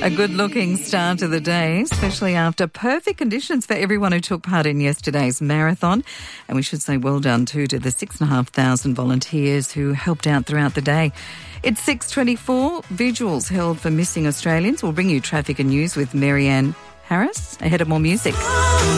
A good-looking start to the day, especially after perfect conditions for everyone who took part in yesterday's marathon. And we should say well done too to the 6,500 volunteers who helped out throughout the day. It's 6:24. Vigils held for missing Australians. We'll bring you traffic and news with Marianne Harris ahead of more music.